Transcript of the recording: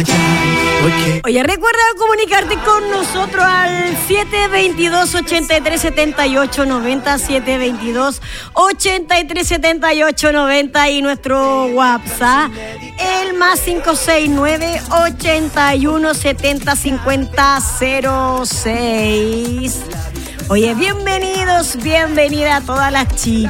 Oye, recuerda comunicarte con nosotros al 722-8378-90, 722-8378-90 y nuestro WhatsApp, el más 569-8170-5006. Oye, bienvenidas a todas las chicas.